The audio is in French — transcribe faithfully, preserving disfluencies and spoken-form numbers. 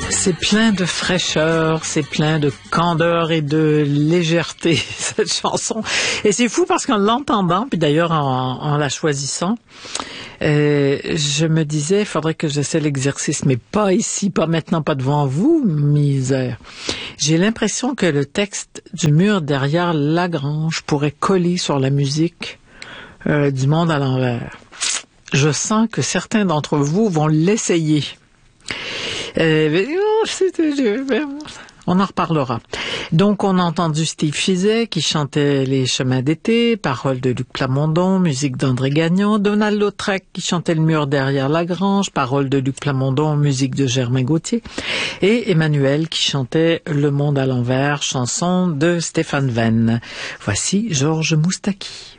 C'est plein de fraîcheur, c'est plein de candeur et de légèreté, cette chanson. Et c'est fou parce qu'en l'entendant, puis d'ailleurs en, en la choisissant, euh, je me disais, il faudrait que j'essaie l'exercice, mais pas ici, pas maintenant, pas devant vous, misère. J'ai l'impression que le texte du mur derrière Lagrange pourrait coller sur la musique euh, du monde à l'envers. Je sens que certains d'entre vous vont l'essayer. Euh, mais, oh, c'était, on en reparlera. Donc, on a entendu Steve Chizet qui chantait Les chemins d'été, paroles de Luc Plamondon, musique d'André Gagnon, Donald Lautrec qui chantait Le mur derrière Lagrange, paroles de Luc Plamondon, musique de Germain Gauthier, et Emmanuel qui chantait Le monde à l'envers, chanson de Stéphane Venn. Voici Georges Moustaki.